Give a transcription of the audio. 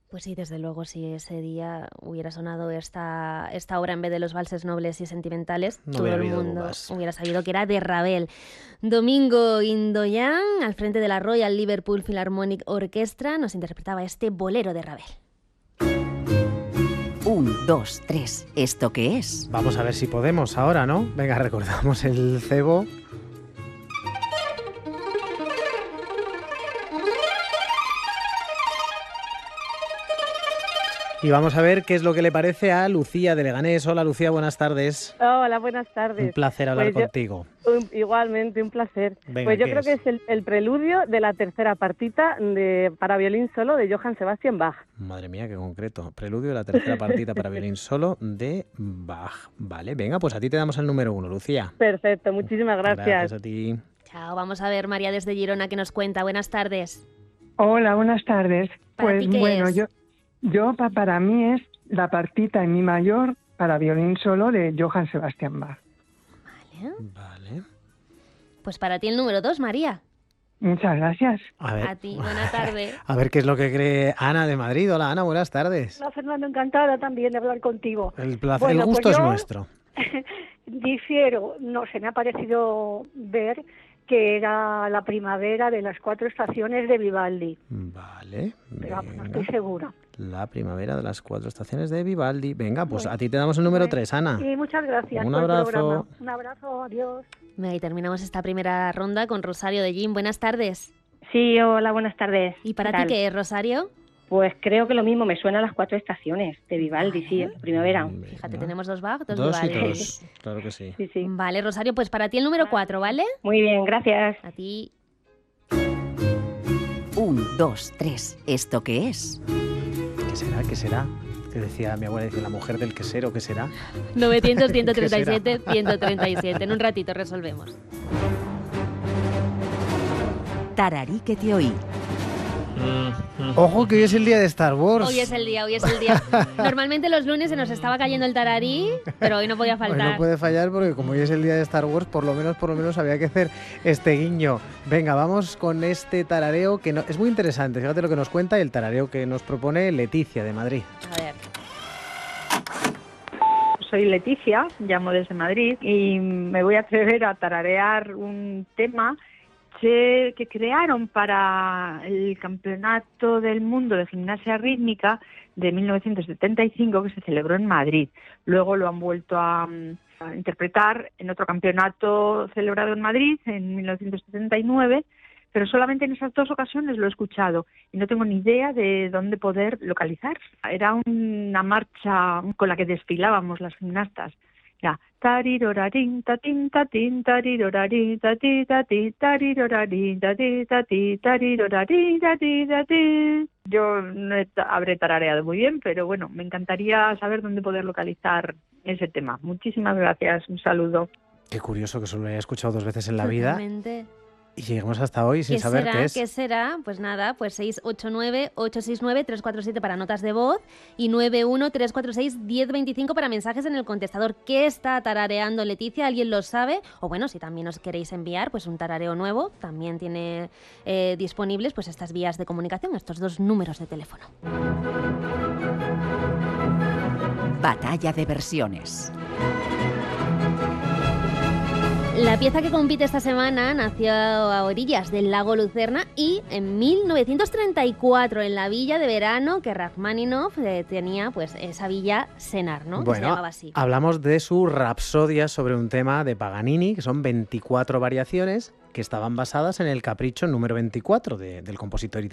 Pues sí, desde luego, si ese día hubiera sonado esta obra en vez de los valses nobles y sentimentales, No todo hubiera el habido mundo dudas. hubiera sabido que era de Ravel. Domingo Indoyan, al frente de la Royal Liverpool Philharmonic Orchestra, nos interpretaba este bolero de Ravel. 1, 2, 3. ¿Esto qué es? Vamos a ver si podemos ahora, ¿no? Venga, recordamos el cebo. Y vamos a ver qué es lo que le parece a Lucía de Leganés. Hola Lucía, buenas tardes. Hola, buenas tardes. Un placer hablar Pues contigo. Igualmente, un placer. Venga, pues yo ¿qué creo es? que es el preludio de la tercera partita para violín solo de Johann Sebastian Bach. Madre mía, qué concreto. Preludio de la tercera partita para violín solo de Bach. Vale, venga, pues a ti te damos el número 1, Lucía. Perfecto, muchísimas gracias. Gracias a ti. Chao, vamos a ver María desde Girona que nos cuenta. Buenas tardes. Hola, buenas tardes. ¿Para Pues ti qué bueno, es? para mí es la partita en mi mayor para violín solo de Johann Sebastian Bach. Vale. Vale. Pues para ti el número 2, María. Muchas gracias. A ver. A ti, buena tarde. A ver qué es lo que cree Ana de Madrid. Hola Ana, buenas tardes. Hola Fernando, encantada también de hablar contigo. El placer, Bueno, el gusto pues es yo nuestro. Difiero, no sé, me ha parecido ver que era la primavera de las 4 estaciones de Vivaldi, Vale, pero vamos, no venga. estoy segura. La primavera de las 4 estaciones de Vivaldi. Venga, pues Bueno, a ti te damos el número bueno, 3, Ana. Y muchas gracias Un por abrazo. el programa. Un abrazo, adiós. Venga, y terminamos esta primera ronda con Rosario de Jim. Buenas tardes. Sí, hola, buenas tardes. ¿Y para ¿Qué ti tal? qué es, Rosario? Pues creo que lo mismo, me suenan las 4 estaciones de Vivaldi, sí, la primavera. Fíjate, Venga. tenemos 2 Bach, 2 Dos y Vivaldi. dos, claro que sí. Sí, sí. Vale, Rosario, pues para ti el número 4, ¿vale? Muy bien, gracias. A ti. 1, 2, 3. ¿Esto qué es? ¿Qué será? ¿Qué será? Que decía mi abuela, dice la mujer del quesero, ¿qué será? 900, ¿Qué 137, 137. En un ratito resolvemos. Tararí que te oí. Ojo que hoy es el día de Star Wars. Hoy es el día, hoy es el día. Normalmente los lunes se nos estaba cayendo el tararí, pero hoy no podía Hoy faltar. no puede fallar porque como hoy es el día de Star Wars, por lo menos había que hacer este guiño. Venga, vamos con este tarareo que es muy interesante. Fíjate lo que nos cuenta y el tarareo que nos propone Leticia de Madrid. A ver. Soy Leticia, llamo desde Madrid y me voy a atrever a tararear un tema que crearon para el Campeonato del Mundo de Gimnasia Rítmica de 1975 que se celebró en Madrid. Luego lo han vuelto a interpretar en otro campeonato celebrado en Madrid en 1979, pero solamente en esas 2 ocasiones lo he escuchado y no tengo ni idea de dónde poder localizar. Era una marcha con la que desfilábamos las gimnastas. Era tarirorarín, tatín, tatín, tarirorarín, tatí, tatí, tarirorarín, tatí, tatí, tarirorarín, tatí, tatí. Yo no habré tarareado muy bien, pero bueno, me encantaría saber dónde poder localizar ese tema. Muchísimas gracias, un saludo. Qué curioso que solo lo haya escuchado 2 veces en la vida Totalmente. y lleguemos hasta hoy sin saber qué es. ¿Qué será? Pues nada, pues 689-869-347 para notas de voz y 91346-1025 para mensajes en el contestador. ¿Qué está tarareando Leticia? ¿Alguien lo sabe? O bueno, si también os queréis enviar pues un tarareo nuevo, también tiene disponibles pues estas vías de comunicación, estos 2 números de teléfono. Batalla de versiones. La pieza que compite esta semana nació a orillas del lago Lucerna y en 1934 en la villa de verano que Rachmaninoff tenía, pues esa villa Senar, ¿no? Que se Bueno, llamaba así. hablamos de su rapsodia sobre un tema de Paganini, que son 24 variaciones que estaban basadas en el capricho número 24 del compositor italiano.